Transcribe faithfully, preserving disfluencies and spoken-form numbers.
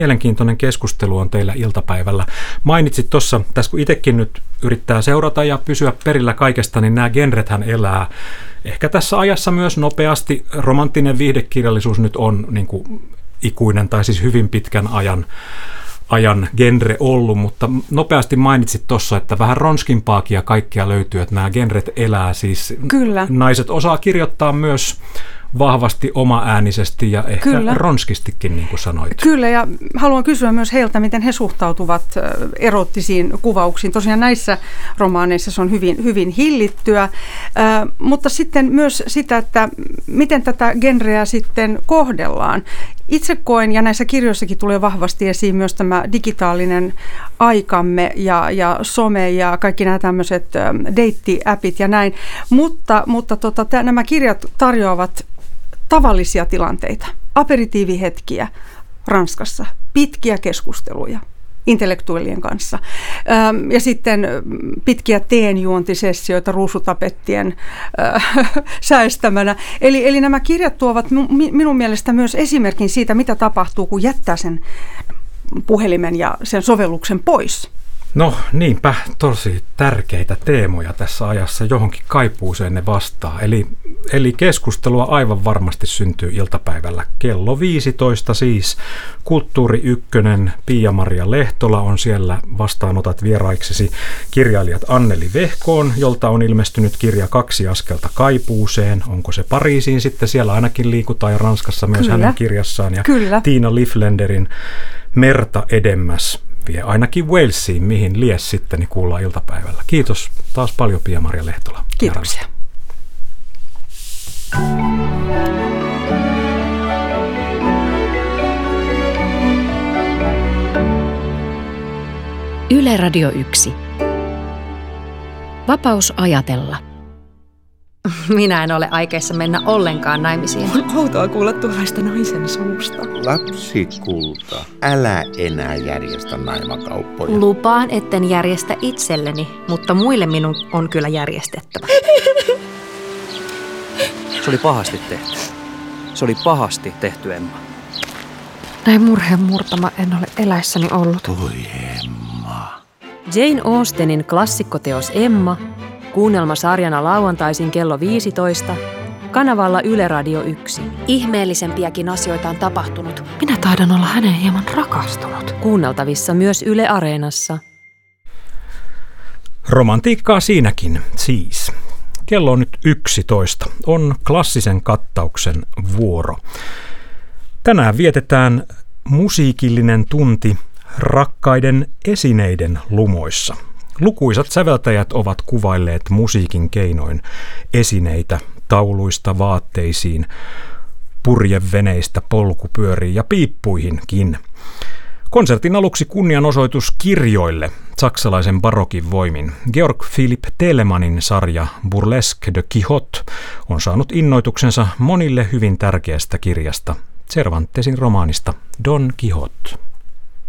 Mielenkiintoinen keskustelu on teillä iltapäivällä. Mainitsit tuossa, tässä kun itsekin nyt yrittää seurata ja pysyä perillä kaikesta, niin nämä genrethän elää. Ehkä tässä ajassa myös nopeasti. Romanttinen viihdekirjallisuus nyt on niin kuin ikuinen tai siis hyvin pitkän ajan, ajan genre ollut, mutta nopeasti mainitsit tuossa, että vähän ronskimpaakin ja kaikkea löytyy, että nämä genret elää. Siis Kyllä. Naiset osaa kirjoittaa myös vahvasti oma-äänisesti ja ehkä Kyllä. ronskistikin, niin kuin sanoit. Kyllä, ja haluan kysyä myös heiltä, miten he suhtautuvat erottisiin kuvauksiin. Tosiaan näissä romaaneissa se on hyvin, hyvin hillittyä, mutta sitten myös sitä, että miten tätä genreä sitten kohdellaan. Itse koen, ja näissä kirjoissakin tulee vahvasti esiin myös tämä digitaalinen aikamme ja, ja some ja kaikki nämä tämmöiset deittiäpit ja näin, mutta, mutta tota, t- nämä kirjat tarjoavat tavallisia tilanteita, aperitiivihetkiä Ranskassa, pitkiä keskusteluja intellektuellien kanssa ja sitten pitkiä teenjuontisessioita ruusutapettien säästämänä. Eli, eli nämä kirjat tuovat minun mielestä myös esimerkin siitä, mitä tapahtuu, kun jättää sen puhelimen ja sen sovelluksen pois. No niinpä, tosi tärkeitä teemoja tässä ajassa, johonkin kaipuuseen ne vastaa. Eli, eli keskustelua aivan varmasti syntyy iltapäivällä kello viisitoista siis. Kulttuuri Ykkönen, Pia-Maria Lehtola on siellä, vastaanotat vieraiksesi kirjailijat Anneli Vehkoon, jolta on ilmestynyt kirja Kaksi askelta kaipuuseen. Onko se Pariisiin sitten? Siellä ainakin liikutaan ja Ranskassa myös Kyllä. hänen kirjassaan. Ja Kyllä. Tiina Liflenderin Merta edemmäs vie ainakin Walesiin, mihin lies sitten, niin kuullaan iltapäivällä. Kiitos taas paljon Pia-Maria Lehtola. Kiitoksia. Yle Radio yksi. Vapaus ajatella. Minä en ole aikeissa mennä ollenkaan naimisiin. On outoa kuulla tuollaista naisen suusta. Lapsikulta, älä enää järjestä naimakauppoja. Lupaan, etten järjestä itselleni, mutta muille minun on kyllä järjestettävä. Se oli pahasti tehty. Se oli pahasti tehty, Emma. Näin murheen murtama en ole eläissäni ollut. Oi Emma. Jane Austenin klassikkoteos Emma, kuunnelma sarjana lauantaisin kello viisitoista, kanavalla Yle Radio yksi. Ihmeellisempiäkin asioita on tapahtunut. Minä taidan olla hänen hieman rakastunut. Kuunneltavissa myös Yle Areenassa. Romantiikkaa siinäkin, siis. Kello on nyt yksitoista. On klassisen kattauksen vuoro. Tänään vietetään musiikillinen tunti rakkaiden esineiden lumoissa. Lukuisat säveltäjät ovat kuvailleet musiikin keinoin esineitä tauluista vaatteisiin, purjeveneistä polkupyöriin ja piippuihinkin. Konsertin aluksi kunnianosoitus kirjoille saksalaisen barokin voimin. Georg Philipp Telemanin sarja Burlesque de Quixote on saanut innoituksensa monille hyvin tärkeästä kirjasta, Cervantesin romaanista Don Quixote.